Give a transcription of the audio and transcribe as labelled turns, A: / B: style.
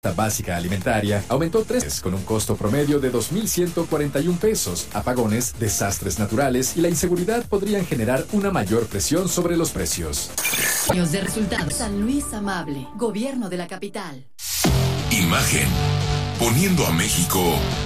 A: La básica alimentaria aumentó 3 veces con un costo promedio de 2.141 pesos. Apagones, desastres naturales y la inseguridad podrían generar una mayor presión sobre los precios.
B: Años de resultados. San Luis Amable, Gobierno de la Capital.
C: Imagen, poniendo a México